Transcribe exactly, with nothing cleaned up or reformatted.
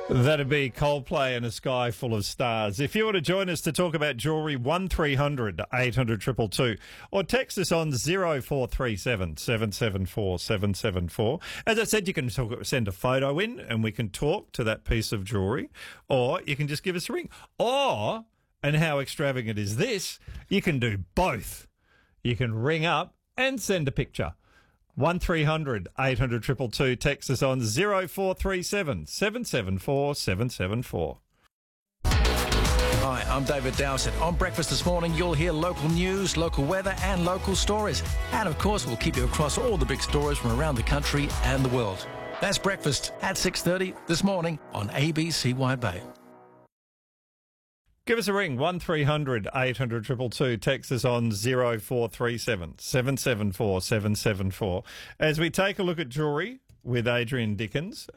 That'd be Coldplay and a Sky Full of Stars. If you want to join us to talk about jewellery, one three hundred eight hundred two two two, or text us on zero four three seven seven seven four seven seven four. As I said, you can talk, send a photo in and we can talk to that piece of jewellery, or you can just give us a ring. Or, and how extravagant is this, you can do both. You can ring up and send a picture. one three hundred eight hundred two two two. Text us on zero four three seven seven seven four seven seven four. Hi, I'm David Dowsett. On Breakfast this morning, you'll hear local news, local weather and local stories. And of course, we'll keep you across all the big stories from around the country and the world. That's Breakfast at six thirty this morning on A B C Y Bay. Give us a ring, one three hundred eight hundred two two two. Text us on zero four three seven seven seven four seven seven four. As we take a look at jewellery with Adrian Dickens.